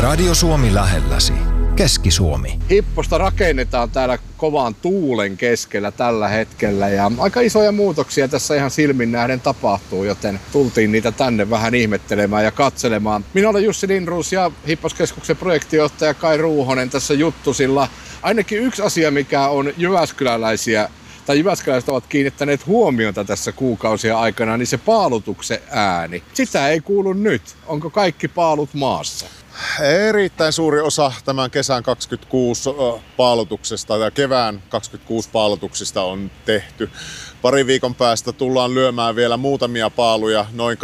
Radio Suomi lähelläsi. Keski-Suomi. Hipposta rakennetaan täällä kovan tuulen keskellä tällä hetkellä ja aika isoja muutoksia tässä ihan silmin nähden tapahtuu, joten tultiin niitä tänne vähän ihmettelemään ja katselemaan. Minä olen Jussi Lindroos ja Hipposkeskuksen projektijohtaja Kai Ruuhonen tässä juttusilla. Ainakin yksi asia, mikä on jyväskyläiset ovat kiinnittäneet huomiota tässä kuukausia aikana, niin se paalutuksen ääni. Sitä ei kuulu nyt. Onko kaikki paalut maassa? Erittäin suuri osa tämän kesän 26 paalutuksesta ja kevään 26 paalutuksista on tehty. Pari viikon päästä tullaan lyömään vielä muutamia paaluja noin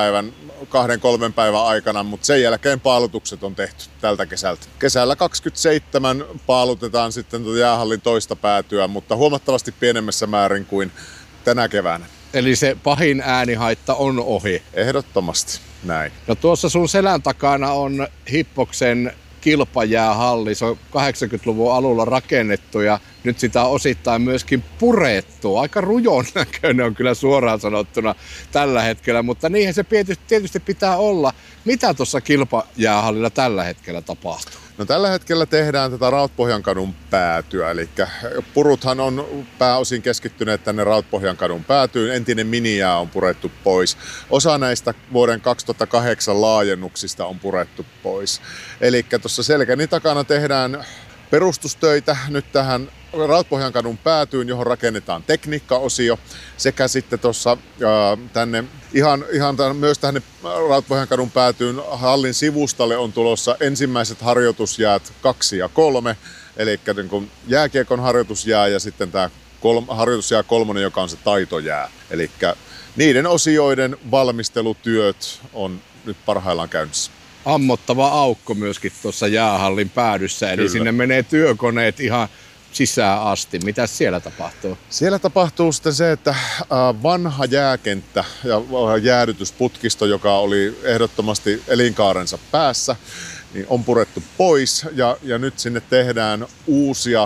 2-3 päivän aikana, mutta sen jälkeen paalutukset on tehty tältä kesältä. Kesällä 27 paalutetaan sitten jäähallin toista päätyä, mutta huomattavasti pienemmässä määrin kuin tänä keväänä. Eli se pahin äänihaitta on ohi? Ehdottomasti näin. No tuossa sun selän takana on Hippoksen kilpajäähalli. Se on 80-luvun alulla rakennettu ja nyt sitä on osittain myöskin purettu. Aika rujon näköinen on kyllä suoraan sanottuna tällä hetkellä, mutta niinhän se tietysti pitää olla. Mitä tuossa kilpajäähallilla tällä hetkellä tapahtuu? No tällä hetkellä tehdään tätä Rautpohjankadun päätyä, eli puruthan on pääosin keskittyneet tänne Rautpohjankadun päätyyn. Entinen minijää on purettu pois. Osa näistä vuoden 2008 laajennuksista on purettu pois. Eli tuossa selkäni takana tehdään perustustöitä nyt tähän Rautpohjankadun päätyyn, johon rakennetaan tekniikkaosio, sekä sitten tuossa tänne myös tänne Rautpohjankadun päätyyn hallin sivustalle on tulossa ensimmäiset harjoitusjäät 2 ja 3, eli niin jääkiekon harjoitusjää ja sitten tämä harjoitusjää 3, joka on se taitojää. Eli niiden osioiden valmistelutyöt on nyt parhaillaan käynnissä. Ammottava aukko myöskin tuossa jäähallin päädyssä, eli kyllä. Sinne menee työkoneet ihan sisään asti. Mitä siellä tapahtuu? Siellä tapahtuu sitten se, että vanha jääkenttä ja jäädytysputkisto, joka oli ehdottomasti elinkaarensa päässä, niin on purettu pois ja nyt sinne tehdään uusia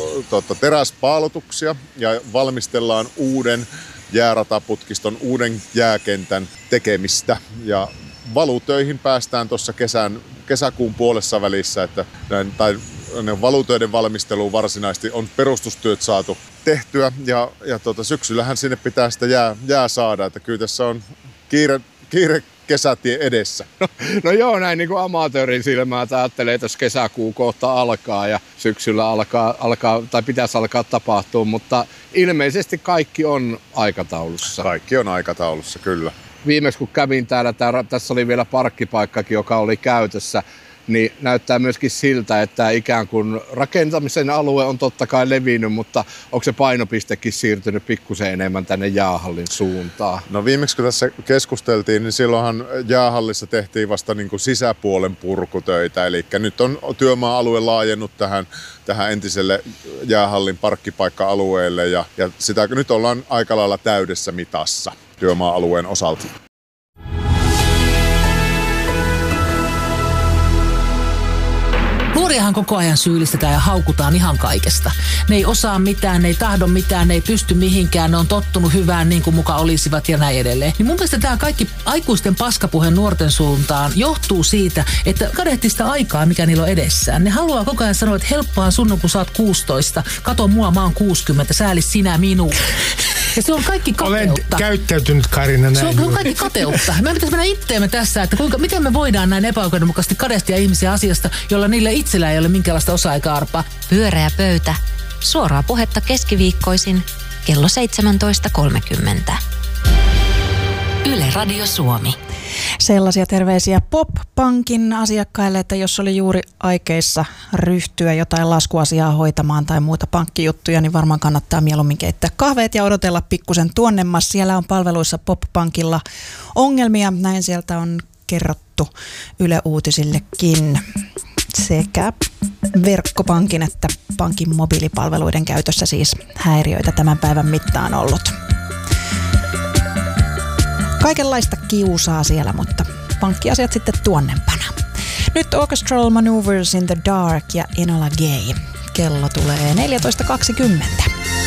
teräspaalutuksia ja valmistellaan uuden jäärataputkiston, uuden jääkentän tekemistä. Ja valutöihin päästään tuossa kesäkuun puolessa välissä, että valutöiden valmisteluun varsinaisesti on perustustyöt saatu tehtyä ja syksyllähän sinne pitää sitä jää saada, että kyllä tässä on kiire kesätie edessä. No joo, näin niin kuin amatöörin silmää ajattelee, että kesäkuu kohta alkaa ja syksyllä alkaa tai pitäisi alkaa tapahtua, mutta ilmeisesti kaikki on aikataulussa. Kaikki on aikataulussa, kyllä. Viimeksi kun kävin täällä, tässä oli vielä parkkipaikkakin, joka oli käytössä, niin näyttää myöskin siltä, että ikään kuin rakentamisen alue on totta kai levinnyt, mutta onko se painopistekin siirtynyt pikkusen enemmän tänne jäähallin suuntaan? No viimeksi kun tässä keskusteltiin, niin silloinhan jäähallissa tehtiin vasta niin kuin sisäpuolen purkutöitä, eli nyt on työmaa-alue laajennut tähän entiselle jäähallin parkkipaikka-alueelle ja sitä nyt ollaan aika lailla täydessä mitassa työmaa-alueen osalta. Nuoriahan koko ajan syyllistetään ja haukutaan ihan kaikesta. Ne ei osaa mitään, ne ei tahdo mitään, ne ei pysty mihinkään, ne on tottunut hyvään niin kuin muka olisivat ja näin edelleen. Niin mun mielestä tämä kaikki aikuisten paskapuhe nuorten suuntaan johtuu siitä, että kadehtii sitä aikaa, mikä niillä on edessään. Ne haluaa koko ajan sanoa, että helppohan sun, kun sä oot 16, kato mua, mä oon 60, sääli sinä minua. Ja se on kaikki kateutta. Olen käyttäytynyt, Karina, näin. Se on kaikki kateutta. Me pitäisi mennä itteemme tässä, että miten me voidaan näin epäoikeudenmukaisesti kadehtia ihmisiä asiasta, jolla niille itsellä ei ole minkäänlaista osaa eikä arpaa. Pyöreä pöytä. Suoraa puhetta keskiviikkoisin kello 17.30. Yle Radio Suomi. Sellaisia terveisiä Pop-Pankin asiakkaille, että jos oli juuri aikeissa ryhtyä jotain laskuasiaa hoitamaan tai muuta pankkijuttuja, niin varmaan kannattaa mieluummin keittää kahveet ja odotella pikkusen tuonnemmas. Siellä on palveluissa Pop-Pankilla ongelmia, näin sieltä on kerrottu Yle Uutisillekin. Sekä verkkopankin että pankin mobiilipalveluiden käytössä siis häiriöitä tämän päivän mittaan ollut. Kaikenlaista kiusaa siellä, mutta pankkiasiat sitten tuonnempana. Nyt Orchestral Maneuvers in the Dark ja Enola Gay. Kello tulee 14.20.